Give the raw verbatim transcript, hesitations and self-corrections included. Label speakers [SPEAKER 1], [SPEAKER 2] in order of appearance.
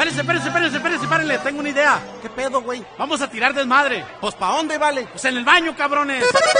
[SPEAKER 1] Espérense, espérense, espérense, espérense, párenle, tengo una idea.
[SPEAKER 2] ¿Qué pedo, güey?
[SPEAKER 1] Vamos a tirar desmadre.
[SPEAKER 2] Pues, ¿pa' dónde, vale?
[SPEAKER 1] Pues en el baño, cabrones.